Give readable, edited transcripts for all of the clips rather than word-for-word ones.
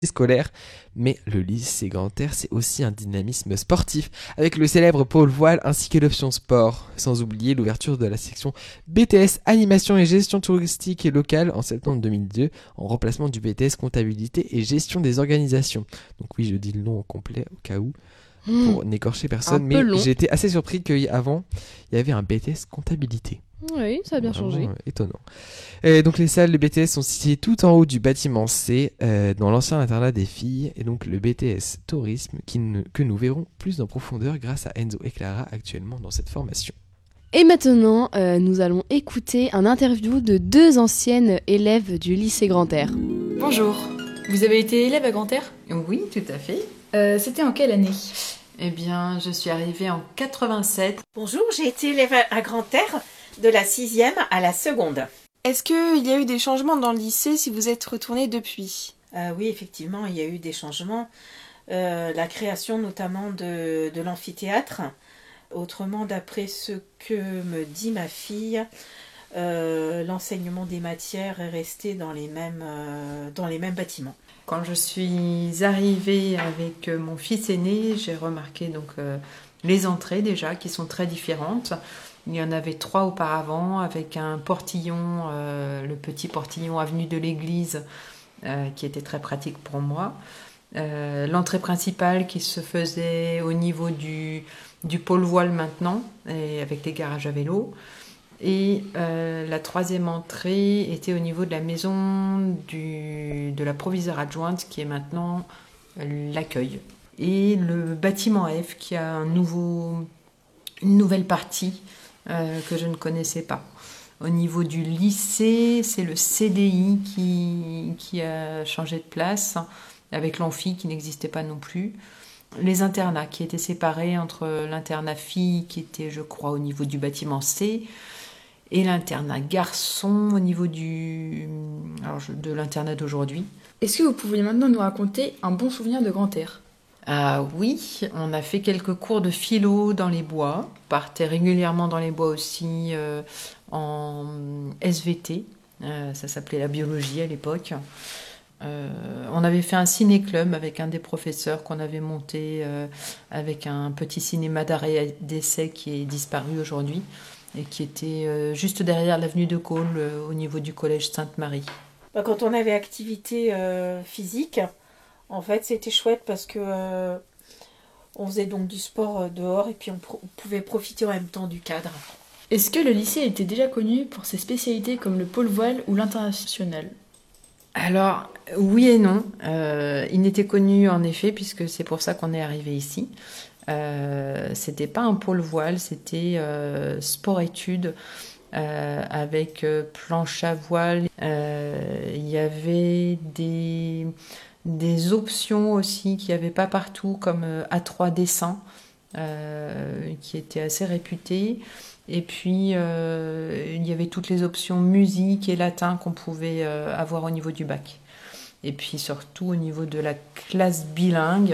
scolaire, mais le lycée Grand-Air, c'est aussi un dynamisme sportif, avec le célèbre pôle voile ainsi que l'option sport, sans oublier l'ouverture de la section BTS Animation et Gestion touristique et locale en septembre 2002, en remplacement du BTS Comptabilité et Gestion des organisations. Donc oui, je dis le nom au complet au cas où, pour n'écorcher personne, Un mais peu long. j'ai été assez surpris qu'avant, il y avait un BTS Comptabilité. Oui, ça a bien changé. Vraiment, étonnant. Et donc les salles de BTS sont situées tout en haut du bâtiment C, dans l'ancien internat des filles, et donc le BTS Tourisme que nous verrons plus en profondeur grâce à Enzo et Clara actuellement dans cette formation. Et maintenant, nous allons écouter un interview de 2 anciennes élèves du lycée Grand-Air. Bonjour, vous avez été élève à Grand-Air ? Oui, tout à fait. C'était en quelle année ? Eh bien, je suis arrivée en 87. Bonjour, j'ai été élève à Grand-Air de la 6e à la seconde. Est-ce qu'il y a eu des changements dans le lycée si vous êtes retourné depuis ? Oui, effectivement, il y a eu des changements. La création notamment de l'amphithéâtre. Autrement, d'après ce que me dit ma fille, l'enseignement des matières est resté dans les mêmes bâtiments. Quand je suis arrivée avec mon fils aîné, j'ai remarqué donc les entrées déjà qui sont très différentes. Il y en avait 3 auparavant avec un portillon, le petit portillon avenue de l'église qui était très pratique pour moi. L'entrée principale qui se faisait au niveau du pôle voile maintenant, et avec les garages à vélo. Et la 3e entrée était au niveau de la maison de la proviseure adjointe qui est maintenant l'accueil. Et le bâtiment F qui a une nouvelle partie que je ne connaissais pas. Au niveau du lycée, c'est le CDI qui a changé de place, avec l'amphi qui n'existait pas non plus. Les internats qui étaient séparés entre l'internat filles qui était, je crois, au niveau du bâtiment C et l'internat garçon au niveau de l'internat d'aujourd'hui. Est-ce que vous pouvez maintenant nous raconter un bon souvenir de Grand-Air ? Ah oui, on a fait quelques cours de philo dans les bois, on partait régulièrement dans les bois aussi en SVT, ça s'appelait la biologie à l'époque. On avait fait un ciné-club avec un des professeurs qu'on avait monté avec un petit cinéma d'arrêt d'essai qui est disparu aujourd'hui et qui était juste derrière l'avenue de Gaulle au niveau du collège Sainte-Marie. Quand on avait activité physique, en fait c'était chouette parce que on faisait donc du sport dehors et puis on pouvait profiter en même temps du cadre. Est-ce que le lycée était déjà connu pour ses spécialités comme le pôle voile ou l'international ? Alors, oui et non. Il n'était connu en effet, puisque c'est pour ça qu'on est arrivé ici. C'était pas un pôle voile, c'était sport-études avec planche à voile. Il y avait des options aussi qu'il n'y avait pas partout, comme A3 dessin, qui étaient assez réputées. Et puis, il y avait toutes les options musique et latin qu'on pouvait avoir au niveau du bac. Et puis surtout au niveau de la classe bilingue,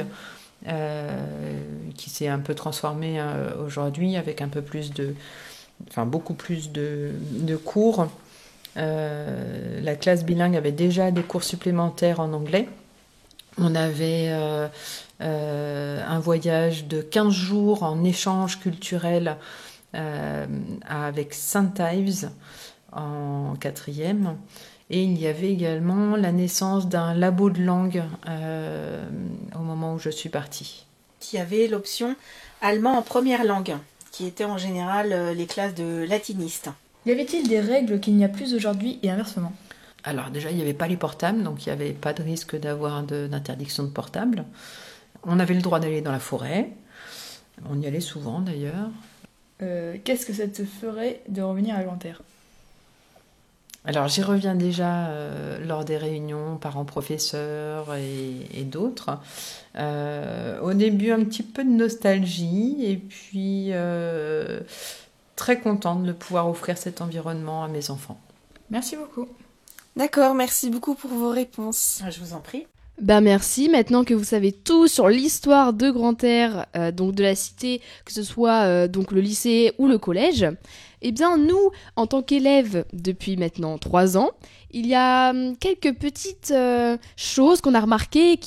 qui s'est un peu transformée aujourd'hui avec beaucoup plus de cours. La classe bilingue avait déjà des cours supplémentaires en anglais. On avait un voyage de 15 jours en échange culturel avec Saint-Ives en 4e. Et il y avait également la naissance d'un labo de langue au moment où je suis partie. Il y avait l'option allemand en première langue, qui était en général les classes de latinistes. Y avait-il des règles qu'il n'y a plus aujourd'hui et inversement ? Alors déjà, il n'y avait pas les portables, donc il n'y avait pas de risque d'avoir d'interdiction de portable. On avait le droit d'aller dans la forêt. On y allait souvent d'ailleurs. Qu'est-ce que ça te ferait de revenir à Grand-Air ? Alors j'y reviens déjà lors des réunions parents-professeurs et d'autres. Au début un petit peu de nostalgie et puis très contente de pouvoir offrir cet environnement à mes enfants. Merci beaucoup. D'accord, merci beaucoup pour vos réponses. Je vous en prie. Merci, maintenant que vous savez tout sur l'histoire de Grand-Air, donc de la cité, que ce soit donc le lycée ou le collège, Eh bien, nous, en tant qu'élèves depuis maintenant 3 ans, il y a quelques petites choses qu'on a remarquées